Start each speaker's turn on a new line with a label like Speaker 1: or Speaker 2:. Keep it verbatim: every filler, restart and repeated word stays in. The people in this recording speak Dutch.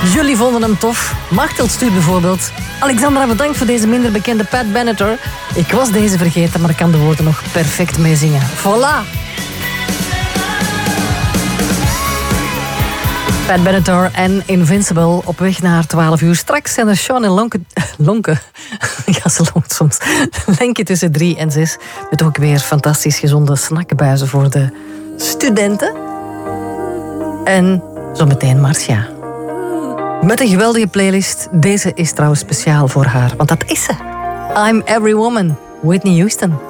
Speaker 1: Jullie vonden hem tof. Machtel stuurt bijvoorbeeld: Alexandra, bedankt voor deze minder bekende Pat Benatar. Ik was deze vergeten, maar ik kan de woorden nog perfect meezingen. Voilà! Pat Benatar en Invincible op weg naar twaalf uur. Straks zijn er Sean en Lonke... Lonke. Ja, ze lonkt soms. Lenke tussen drie en zes. Met ook weer fantastisch gezonde snackbuizen voor de studenten. En zometeen Marcia. Met een geweldige playlist. Deze is trouwens speciaal voor haar, want dat is ze. I'm Every Woman, Whitney Houston.